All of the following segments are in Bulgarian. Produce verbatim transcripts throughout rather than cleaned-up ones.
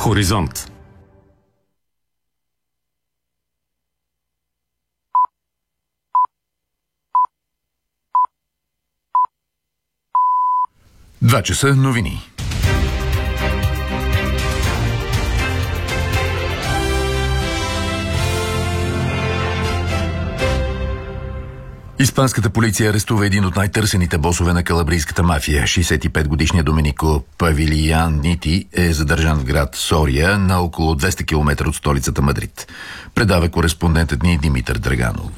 Хоризонт. Два часа новини. Испанската полиция арестува един от най-търсените босове на калабрийската мафия. шейсет и пет годишният Доменико Павилиянити е задържан в град Сория на около двеста километра от столицата Мадрид. Предава кореспондентът ни Димитър Драганов.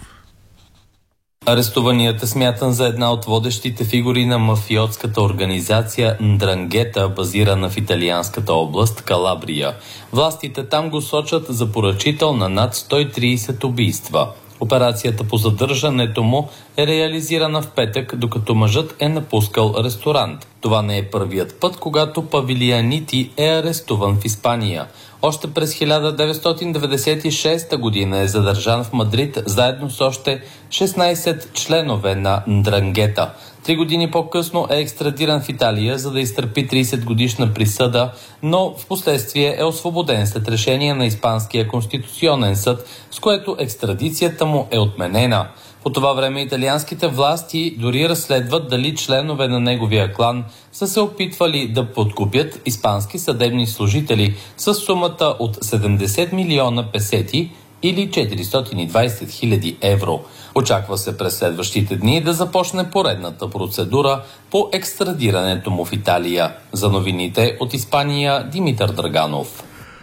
Арестуваният е смятан за една от водещите фигури на мафиотската организация Ндрангета, базирана в италианската област Калабрия. Властите там го сочат за поръчител на над сто и трийсет убийства. Операцията по задържането му е реализирана в петък, докато мъжът е напускал ресторант. Това не е първият път, когато Павилиянити е арестуван в Испания. Още през хиляда деветстотин деветдесет и шеста година е задържан в Мадрид заедно с още шестнайсет членове на Ндрангета. Три години по-късно е екстрадиран в Италия, за да изтърпи трийсет годишна присъда, но в последствие е освободен след решение на Испанския конституционен съд, с което екстрадицията му е отменена. По това време италианските власти дори разследват дали членове на неговия клан са се опитвали да подкупят испански съдебни служители с сумата от седемдесет милиона песети или четиристотин и двайсет хиляди евро. Очаква се през следващите дни да започне поредната процедура по екстрадирането му в Италия. За новините от Испания, Димитър Драганов.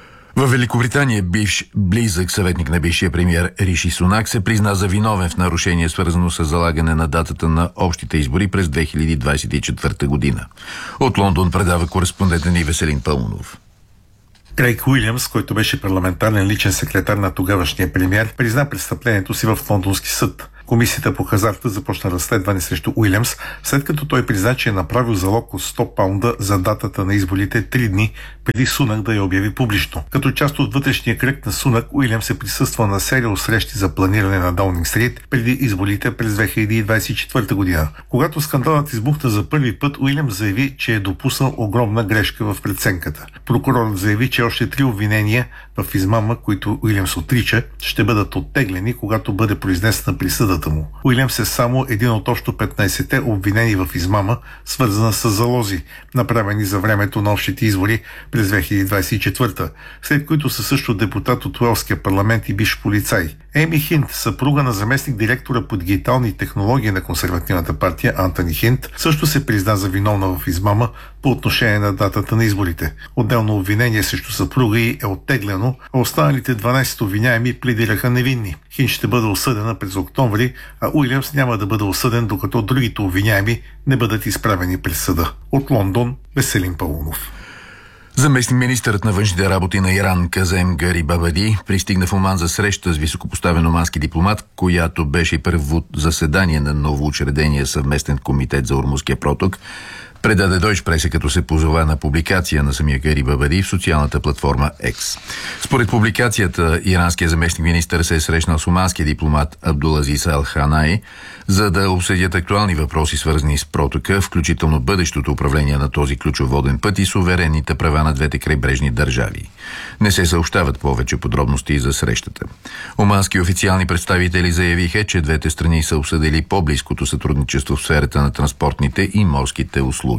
В Великобритания бивш близък съветник на бившия премиер Риши Сунак се призна за виновен в нарушение, свързано с залагане на датата на общите избори през две хиляди двайсет и четвърта година. От Лондон предава кореспондентът ни Веселин Пълнов. Крейг Уилямс, който беше парламентарен личен секретар на тогавашния премиер, призна престъплението си в лондонски съд. Комисията по хазарта започна разследване срещу Уилямс, след като той призна, че е направил залог от сто паунда за датата на изборите три дни преди Сунак да я обяви публично. Като част от вътрешния кръг на Сунак, Уилямс е присъствал на серия срещи за планиране на Даунинг Стрит преди изборите през две хиляди двайсет и четвърта година. Когато скандалът избухна за първи път, Уилямс заяви, че е допуснал огромна грешка в преценката. Прокурорът заяви, че още три обвинения в измама, които Уилямс отрича, ще бъдат оттеглени, когато бъде произнесена присъдата му. Уилямс е само един от общо петнайсетте обвинени в измама, свързана с залози, направени за времето на общите избори през две хиляди двайсет и четвърта, след които са също депутат от Уелския парламент и бивш полицай. Еми Хинт, съпруга на заместник директора по дигитални технологии на консервативната партия Антони Хинт, също се призна за виновна в измама по отношение на датата на изборите. Отделно обвинение срещу съпруга й е оттеглено, а останалите дванайсет обвиняеми пледираха невинни. Хинт ще бъде осъдена през октомври, а Уилямс няма да бъде осъден, докато другите обвиняеми не бъдат изправени пред съда. От Лондон, Веселин Пълнов. Заместник министърът на външните работи на Иран Казем Гарибабади пристигна в Оман за среща с високопоставен омански дипломат, която беше и първо заседание на новоучредения съвместен комитет за Ормузския проток. Предаде Deutsche Presse, като се позова на публикация на самия Гарибабади в социалната платформа X. Според публикацията, иранският заместник министър се е срещнал с оманския дипломат Абдулазис Ал-Ханай, за да обсъдят актуални въпроси, свързани с протока, включително бъдещото управление на този ключов воден път и суверенните права на двете крайбрежни държави. Не се съобщават повече подробности за срещата. Омански официални представители заявиха, че двете страни са обсъдили по-близкото сътрудничество в сферата на транспортните и морските услуги.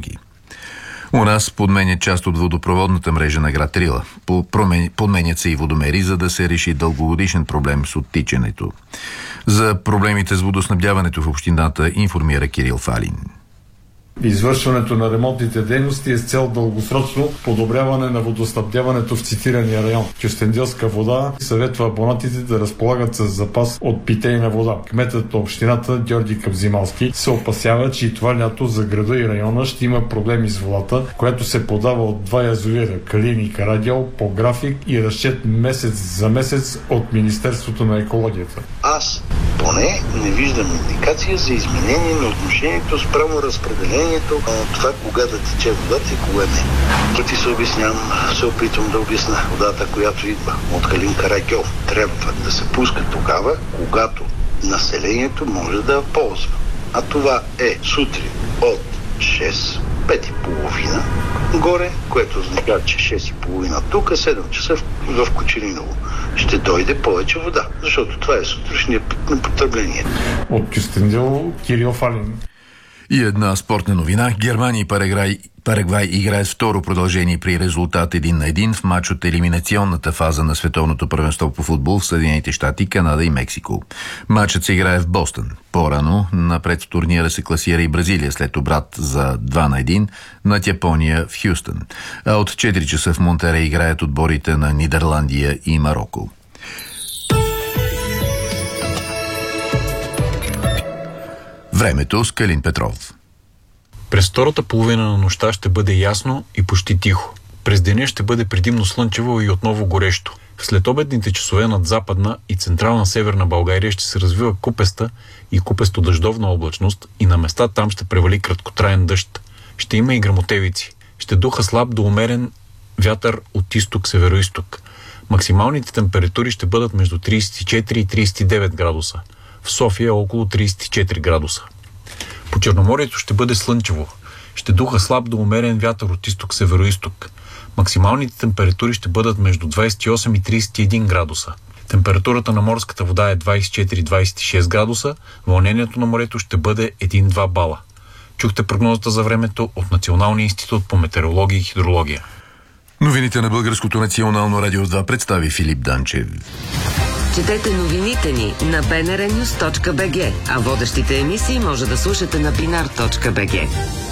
У нас подменят част от водопроводната мрежа на град Рила. Подменят се и водомери, за да се реши дългогодишен проблем с оттичането. За проблемите с водоснабдяването в общината информира Кирил Фалин. Извършването на ремонтните дейности е с цел дългосрочно подобряване на водоснабдяването в цитирания район. Кюстендилска вода съветва абонатите да разполагат с запас от питейна вода. Кметът на общината Георги Капзималски се опасява, че и това лято за града и района ще има проблеми с водата, която се подава от два язовира Калин и Карагьол по график и разчет месец за месец от Министерството на екологията. Аз поне не виждам индикация за изменение на отношението спрямо разпределение това кога да тече водата и кога не. Като ти се обяснявам, се опитвам да обясна водата, която идва от Калин Карагьол. Трябва да се пуска тогава, когато населението може да я ползва. А това е сутрин от шест, пет и половина горе, което означава, че шест и половина тук, седем часа в, в Кочериново. Ще дойде повече вода, защото това е сутрешния пик на потребление. От Кюстендил, Кирил Фалин. И една спортна новина. Германия и Парагвай, Парагвай играят второ продължение при резултат един на един в матч от елиминационната фаза на световното първенство по футбол в Съединените щати, Канада и Мексико. Матчът се играе в Бостън. По-рано напред в турнира се класира и Бразилия след обрат за два на един над Япония в Хюстън. А от четири часа в Монтерей играят отборите на Нидерландия и Мароко. Времето с Калин Петров. През втората половина на нощта ще бъде ясно и почти тихо. През деня ще бъде предимно слънчево и отново горещо. В следобедните часове над Западна и Централна Северна България ще се развива купеста и купесто-дъждовна облачност и на места там ще превали краткотраен дъжд. Ще има и гръмотевици. Ще духа слаб до умерен вятър от изток-североизток. Максималните температури ще бъдат между трийсет и четири и трийсет и девет градуса. В София около трийсет и четири градуса. По Черноморието ще бъде слънчево. Ще духа слаб до умерен вятър от изток-североизток. Максималните температури ще бъдат между двайсет и осем и трийсет и един градуса. Температурата на морската вода е двайсет и четири до двайсет и шест градуса. Вълнението на морето ще бъде един-два бала. Чухте прогнозата за времето от Националния институт по метеорология и хидрология. Новините на Българското национално радио два представи Филип Данчев. Четете новините ни на би ен ар нюз точка би джи, а водещите емисии може да слушате на бинар точка би джи.